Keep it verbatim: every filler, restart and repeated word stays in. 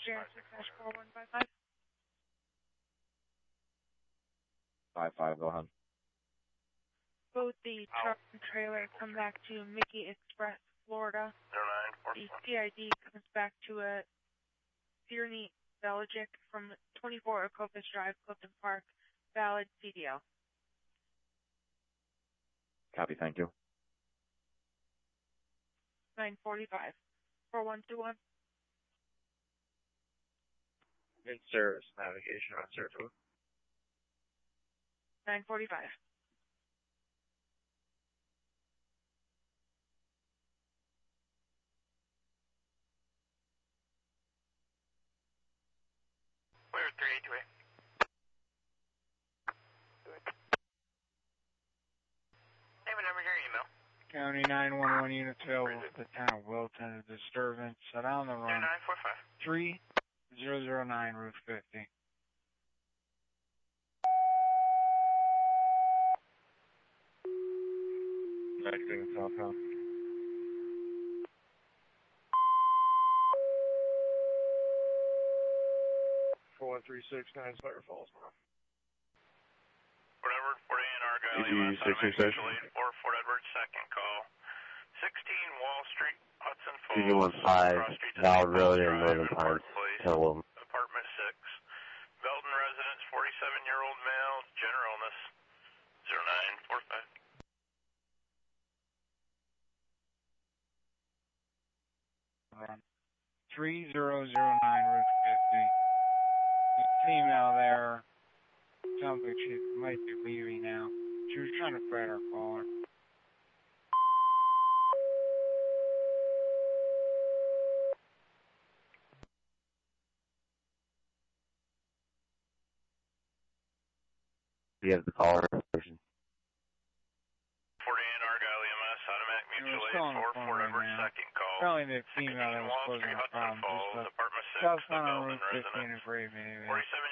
Jansen, dash four one five five. Five five, go ahead. Both the truck and trailer come back to Mickey Express, Florida. The C I D comes back to a Tierney Belichick from twenty-four Ocopus Drive, Clifton Park. Valid C D L. Copy, thank you. nine forty-five. four one two one. In service, navigation on circle. nine forty-five. Clear three eight two eight. Name and number your email. County nine one one units available for the town of Wilton. A disturbance set on the run. nine four five. three zero zero nine Route fifty. Acting southbound. four one three six nine Spider Falls. Fort Edward, Fort A and Argyle, E U S G six six six. for Fort Edward, second call. sixteen Wall Street, Hudson Falls. T V one five, Val Road in Northern Park, Hillwell. Apartment six. Belton residence, forty-seven-year-old male, general illness, zero nine four five. Run. three zero zero nine Route fifty. The female there sounds like she might be leaving now. She was trying to fight our caller. Do you have the caller information? Fort A and Argyle, E M S, automatic mutual aid calling for the phone Fort right Edward, now. second call. Probably the female that was Wall closing Street, the Hudson problem. Falls, Just apartment six, south the on Belton Route fifteen residence. in Brave, maybe. forty-seven